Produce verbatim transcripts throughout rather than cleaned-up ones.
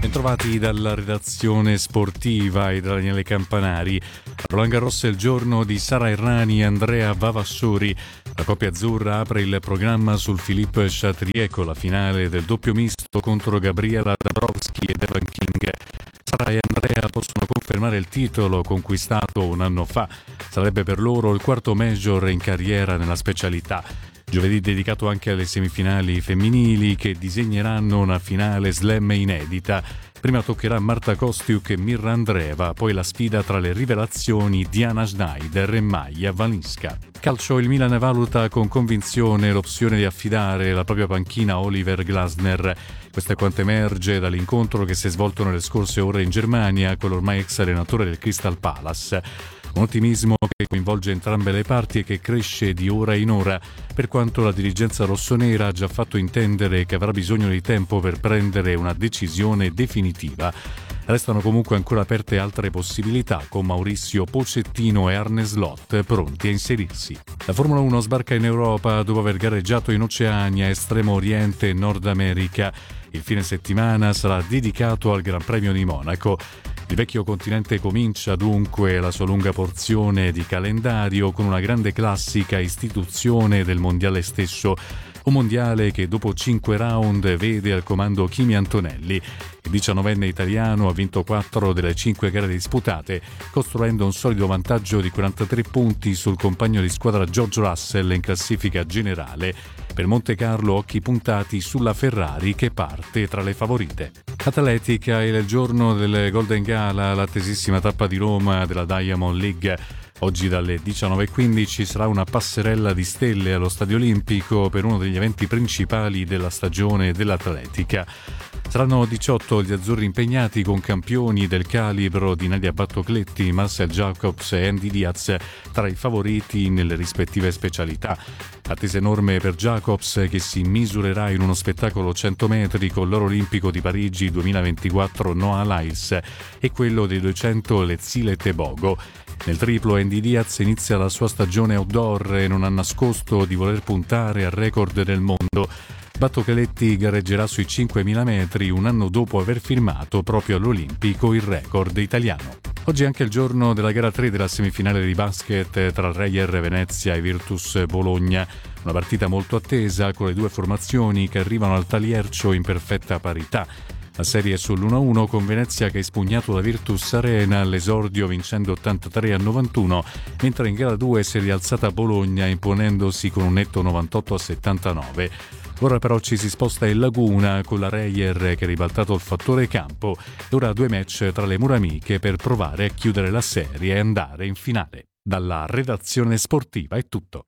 Bentrovati dalla redazione sportiva e da Daniele Campanari. Roland Garros è il giorno di Sara Errani e Andrea Vavassori. La coppia azzurra apre il programma sul Philippe Chatrier con la finale del doppio misto contro Gabriela Dabrowski ed Evan King. Sara e Andrea possono confermare il titolo conquistato un anno fa. Sarebbe per loro il quarto major in carriera nella specialità. Giovedì dedicato anche alle semifinali femminili che disegneranno una finale slam inedita. Prima toccherà Marta Kostyuk e Mirra Andreeva, poi la sfida tra le rivelazioni Diana Schneider e Maja Walinska. Calcio, il Milan valuta con convinzione l'opzione di affidare la propria panchina a Oliver Glasner. Questo è quanto emerge dall'incontro che si è svolto nelle scorse ore in Germania con l'ormai ex allenatore del Crystal Palace. Un ottimismo che coinvolge entrambe le parti e che cresce di ora in ora, per quanto la dirigenza rossonera ha già fatto intendere che avrà bisogno di tempo per prendere una decisione definitiva. Restano comunque ancora aperte altre possibilità, con Mauricio Pochettino e Arne Slot pronti a inserirsi. La Formula uno sbarca in Europa dopo aver gareggiato in Oceania, Estremo Oriente e Nord America. Il fine settimana sarà dedicato al Gran Premio di Monaco. Il vecchio continente comincia dunque la sua lunga porzione di calendario con una grande classica istituzione del mondiale stesso. Un mondiale che dopo cinque round vede al comando Kimi Antonelli. Il diciannovenne italiano ha vinto quattro delle cinque gare disputate, costruendo un solido vantaggio di quarantatré punti sul compagno di squadra George Russell in classifica generale. Per Monte Carlo occhi puntati sulla Ferrari che parte tra le favorite. Atletica, è il giorno del Golden Gala, l'attesissima tappa di Roma della Diamond League. Oggi dalle diciannove e quindici sarà una passerella di stelle allo Stadio Olimpico per uno degli eventi principali della stagione dell'atletica. Saranno diciotto gli azzurri impegnati con campioni del calibro di Nadia Battocletti, Marcel Jacobs e Andy Diaz tra i favoriti nelle rispettive specialità. Attesa enorme per Jacobs che si misurerà in uno spettacolo cento metri con l'oro olimpico di Parigi duemilaventiquattro Noah Lyles e quello dei duecento Letsile Tebogo. Nel triplo Andy Diaz inizia la sua stagione outdoor e non ha nascosto di voler puntare al record del mondo. Battocletti gareggerà sui cinquemila metri un anno dopo aver firmato proprio all'Olimpico il record italiano. Oggi è anche il giorno della gara tre della semifinale di basket tra Reyer Venezia e Virtus Bologna. Una partita molto attesa con le due formazioni che arrivano al Taliercio in perfetta parità. La serie è sull'uno a uno con Venezia che ha espugnato la Virtus Arena all'esordio vincendo ottantatré a novantuno, mentre in gara due si è rialzata Bologna imponendosi con un netto novantotto a settantanove. Ora però ci si sposta in Laguna con la Reyer che ha ribaltato il fattore campo e ora due match tra le mura amiche per provare a chiudere la serie e andare in finale. Dalla redazione sportiva è tutto.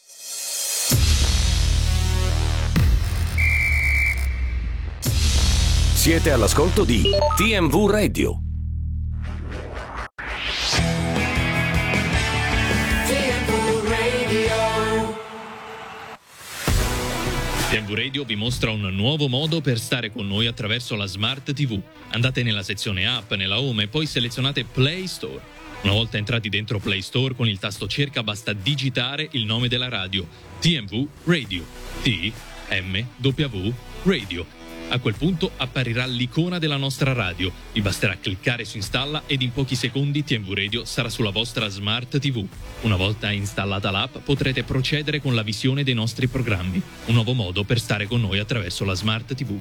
Siete all'ascolto di T M V Radio. T M V Radio vi mostra un nuovo modo per stare con noi attraverso la Smart T V. Andate nella sezione app, nella home e poi selezionate Play Store. Una volta entrati dentro Play Store, con il tasto cerca basta digitare il nome della radio, T M V Radio, T M W Radio. A quel punto apparirà l'icona della nostra radio. Vi basterà cliccare su installa ed in pochi secondi T M V Radio sarà sulla vostra Smart T V. Una volta installata l'app potrete procedere con la visione dei nostri programmi. Un nuovo modo per stare con noi attraverso la Smart T V.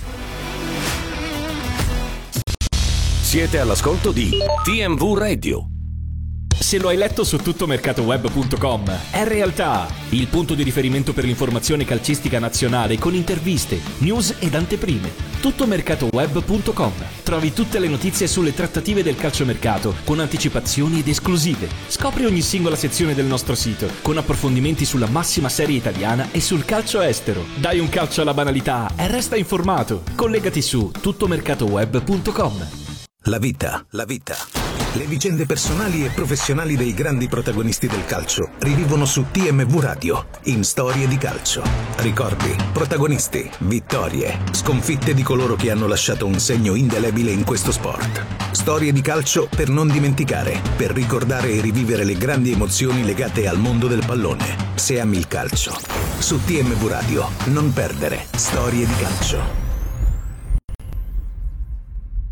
Siete all'ascolto di T M V Radio. Se lo hai letto su tuttomercatoweb punto com, è realtà! Il punto di riferimento per l'informazione calcistica nazionale con interviste, news ed anteprime. tuttomercatoweb punto com. Trovi tutte le notizie sulle trattative del calciomercato con anticipazioni ed esclusive. Scopri ogni singola sezione del nostro sito con approfondimenti sulla massima serie italiana e sul calcio estero. Dai un calcio alla banalità e resta informato. Collegati su tuttomercatoweb punto com. La vita, la vita. Le vicende personali e professionali dei grandi protagonisti del calcio rivivono su T M V Radio, in Storie di Calcio. Ricordi, protagonisti, vittorie, sconfitte di coloro che hanno lasciato un segno indelebile in questo sport. Storie di calcio per non dimenticare, per ricordare e rivivere le grandi emozioni legate al mondo del pallone. Se ami il calcio. Su T M V Radio, non perdere Storie di Calcio.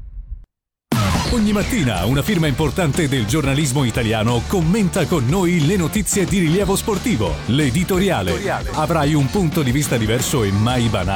Ogni mattina una firma importante del giornalismo italiano commenta con noi le notizie di rilievo sportivo. L'editoriale. Avrai un punto di vista diverso e mai banale